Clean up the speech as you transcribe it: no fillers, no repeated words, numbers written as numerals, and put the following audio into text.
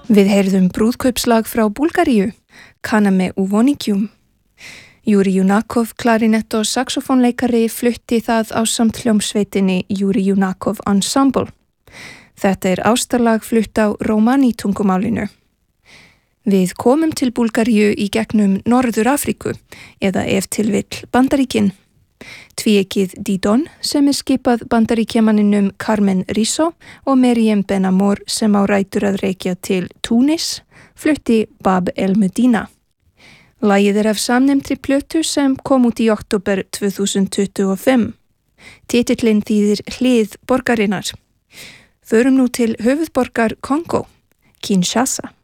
Við heyrðum brúðkaupslag frá Búlgaríu, Kaname Uvonikium. Júri Junakov, klarinett og saxofónleikari flutti það ásamt hljómsveitinni Júri Junakov Ensemble. Þetta ástarlag flutt á rómani tungumálinu. Við komum til Búlgaríu í gegnum Norður Afríku eða ef til vill Bandaríkin. Tvíeykið Didon sem skipað bandaríkjamanninum Carmen Risso og Meriem Benamor sem á rætur að rekja til Túnis flutti Bab el Medina. Lagið af samnefndri plötu sem kom út í október 2025. Titillinn þýðir hlið borgarinnar. Förum nú til höfuðborgar Kongo, Kinshasa.